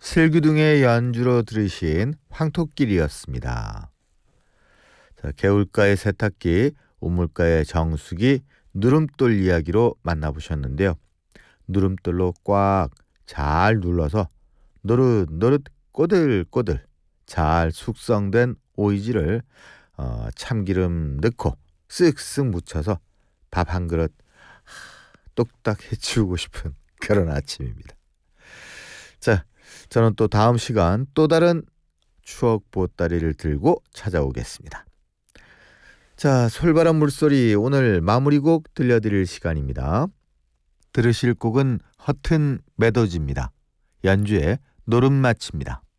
슬기둥의 연주로 들으신 황토끼리였습니다. 자, 개울가의 세탁기, 우물가의 정수기, 누름돌 이야기로 만나보셨는데요. 누름돌로 꽉 잘 눌러서 노릇노릇 꼬들꼬들 잘 숙성된 오이지를 참기름 넣고 쓱쓱 묻혀서 밥 한 그릇 뚝딱 해치우고 싶은 그런 아침입니다. 자, 저는 또 다음 시간 또 다른 추억 보따리를 들고 찾아오겠습니다. 자, 솔바람 물소리 오늘 마무리곡 들려드릴 시간입니다. 들으실 곡은 허튼 메도즈입니다. 연주의 노름마치입니다.